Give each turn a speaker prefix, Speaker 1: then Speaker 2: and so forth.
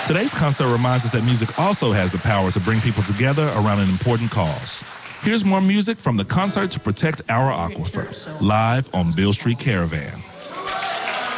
Speaker 1: Today's concert reminds us that music also has the power to bring people together around an important cause. Here's more music from the concert to protect our aquifer, live on Beale Street Caravan.